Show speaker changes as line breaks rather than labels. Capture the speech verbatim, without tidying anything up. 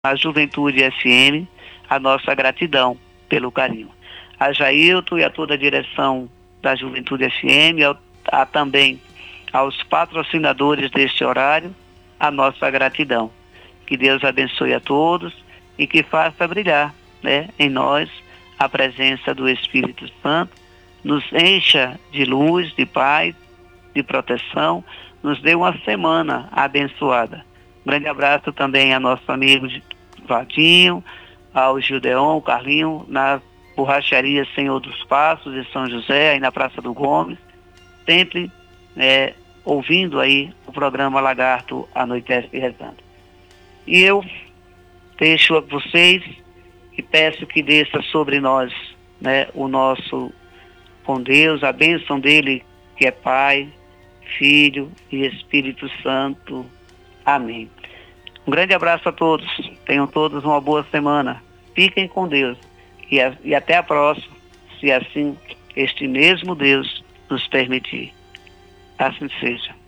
a Juventude F M, a nossa gratidão pelo carinho. A Jailton e a toda a direção da Juventude F M, a, a também aos patrocinadores deste horário, a nossa gratidão. Que Deus abençoe a todos e que faça brilhar, né, em nós a presença do Espírito Santo, nos encha de luz, de paz, de proteção, nos dê uma semana abençoada. Um grande abraço também a nosso amigo Vadinho, ao Gildeon, Carlinho, na borracharia Senhor dos Passos, de São José, aí na Praça do Gomes, sempre é, ouvindo aí o programa Lagarto Anoitece Rezando. E eu deixo a vocês e peço que desça sobre nós, né, o nosso, com Deus, a bênção dele, que é Pai, Filho e Espírito Santo. Amém. Um grande abraço a todos. Tenham todos uma boa semana. Fiquem com Deus. E, a, e até a próxima, se assim este mesmo Deus nos permitir. Assim seja.